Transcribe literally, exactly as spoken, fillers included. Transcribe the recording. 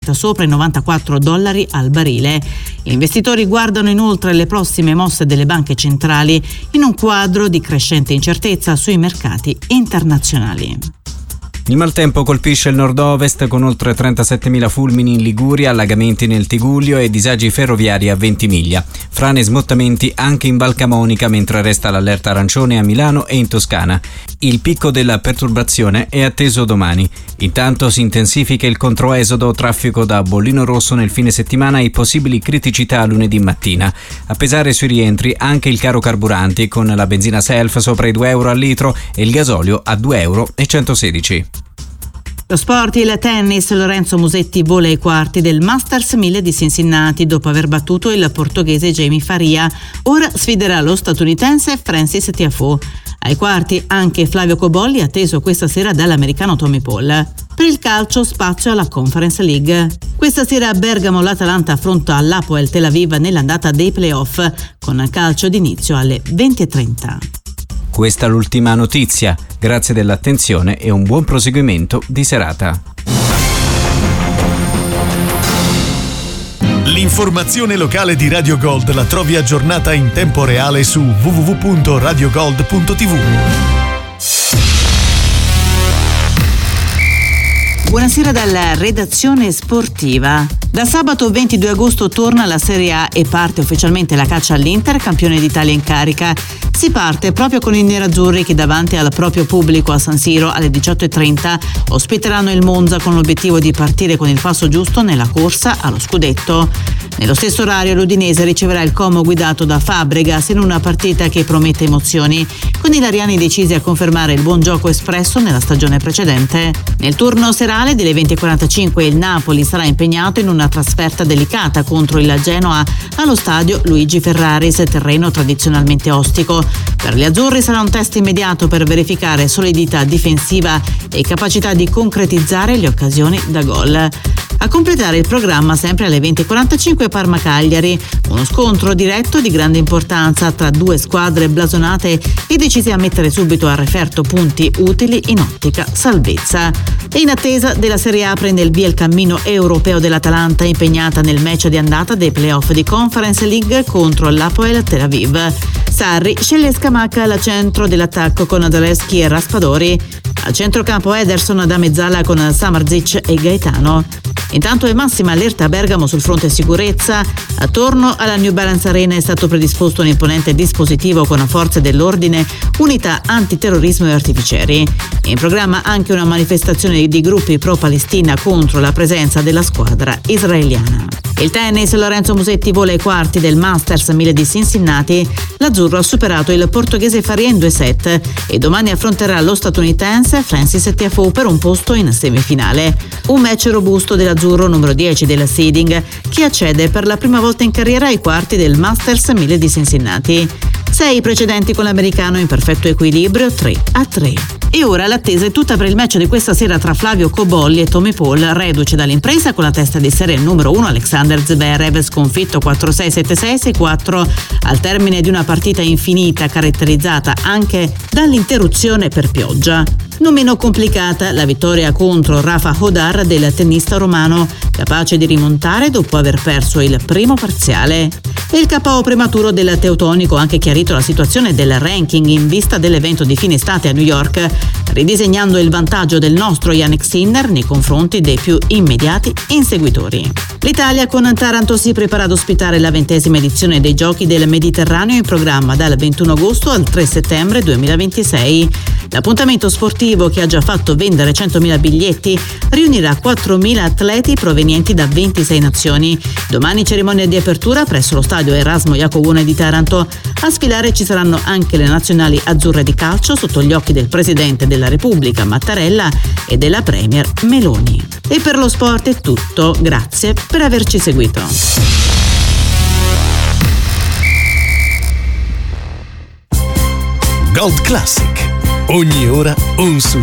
Brent sopra i novantaquattro dollari al barile. Gli investitori guardano inoltre le prossime mosse delle banche centrali in un quadro di crescente incertezza sui mercati internazionali. Il maltempo colpisce il nord-ovest con oltre trentasettemila fulmini in Liguria, allagamenti nel Tigullio e disagi ferroviari a Ventimiglia. Frane e smottamenti anche in Val Camonica, mentre resta l'allerta arancione a Milano e in Toscana. Il picco della perturbazione è atteso domani. Intanto si intensifica il controesodo, traffico da Bollino Rosso nel fine settimana e possibili criticità lunedì mattina. A pesare sui rientri anche il caro carburanti, con la benzina self sopra i due euro al litro e il gasolio a due euro e centosedici. Lo sport, il tennis. Lorenzo Musetti vola ai quarti del Masters mille di Cincinnati dopo aver battuto il portoghese Jamie Faria. Ora sfiderà lo statunitense Francis Tiafoe. Ai quarti anche Flavio Cobolli, atteso questa sera dall'americano Tommy Paul. Per il calcio spazio alla Conference League. Questa sera a Bergamo l'Atalanta affronta l'Hapoel Tel Aviv nell'andata dei playoff con calcio d'inizio alle venti e trenta. Questa è l'ultima notizia. Grazie dell'attenzione e un buon proseguimento di serata. L'informazione locale di Radio Gold la trovi aggiornata in tempo reale su w w w punto radio gold punto t v. Buonasera dalla redazione sportiva. Da sabato ventidue agosto torna la Serie A e parte ufficialmente la caccia all'Inter, campione d'Italia in carica. Si parte proprio con i nerazzurri che davanti al proprio pubblico a San Siro alle diciotto e trenta ospiteranno il Monza con l'obiettivo di partire con il passo giusto nella corsa allo scudetto. Nello stesso orario l'Udinese riceverà il Como guidato da Fabregas in una partita che promette emozioni, con i lariani decisi a confermare il buon gioco espresso nella stagione precedente. Nel turno serale delle venti e quarantacinque il Napoli sarà impegnato in una trasferta delicata contro il Genoa allo stadio Luigi Ferraris, terreno tradizionalmente ostico. Per gli azzurri sarà un test immediato per verificare solidità difensiva e capacità di concretizzare le occasioni da gol. A completare il programma sempre alle venti e quarantacinque Parma-Cagliari, uno scontro diretto di grande importanza tra due squadre blasonate e decise a mettere subito a referto punti utili in ottica salvezza. E in attesa della Serie A prende il via il cammino europeo dell'Atalanta, impegnata nel match di andata dei playoff di Conference League contro l'Hapoel Tel Aviv. Sarri sceglie Scamacca al centro dell'attacco con Zalewski e Raspadori. Al centrocampo Ederson da mezzala con Samardzic e Gaetano. Intanto è massima allerta a Bergamo sul fronte sicurezza. Attorno alla New Balance Arena è stato predisposto un imponente dispositivo con forze dell'ordine, unità antiterrorismo e artificieri. In programma anche una manifestazione di gruppi pro-Palestina contro la presenza della squadra israeliana. Il tennis, Lorenzo Musetti vola ai quarti del Masters mille di Cincinnati. L'azzurro ha superato il portoghese Faria in due set e domani affronterà lo statunitense Francis Tiafoe per un posto in semifinale. Un match robusto dell'azzurro numero dieci del seeding, che accede per la prima volta in carriera ai quarti del Masters mille di Cincinnati. Sei precedenti con l'americano in perfetto equilibrio, tre a tre. E ora l'attesa è tutta per il match di questa sera tra Flavio Cobolli e Tommy Paul, reduce dall'impresa con la testa di serie numero uno Alexander Zverev, sconfitto quattro sei sette sei sei quattro al termine di una partita infinita caratterizzata anche dall'interruzione per pioggia. Non meno complicata la vittoria contro Rafa Hodar del tennista romano, capace di rimontare dopo aver perso il primo parziale. E il K O prematuro del teutonico ha anche chiarito la situazione del ranking in vista dell'evento di fine estate a New York, ridisegnando il vantaggio del nostro Jannik Sinner nei confronti dei più immediati inseguitori. L'Italia con Taranto si prepara ad ospitare la ventesima edizione dei Giochi del Mediterraneo, in programma dal ventuno agosto al tre settembre duemilaventisei. L'appuntamento sportivo, che ha già fatto vendere centomila biglietti, riunirà quattromila atleti provenienti da ventisei nazioni. Domani cerimonia di apertura presso lo stadio Erasmo Iacobone di Taranto. A sfilare ci saranno anche le nazionali azzurre di calcio sotto gli occhi del Presidente della Repubblica Mattarella e della Premier Meloni. E per lo sport è tutto, grazie per averci seguito. Gold Classic. Ogni ora un